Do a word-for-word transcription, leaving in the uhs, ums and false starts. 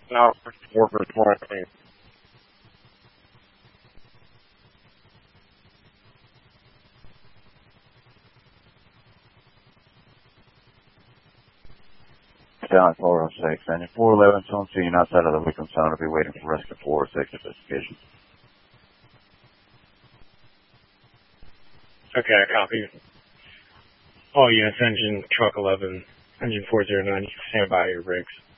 Now, four for twenty. Down four oh six. Engine four eleven, soon seen outside of the Wickham Sound. Will be waiting for rescue four oh six investigation. Okay, I copy. Oh, yes, engine truck eleven, engine four oh nine, stand by your rigs.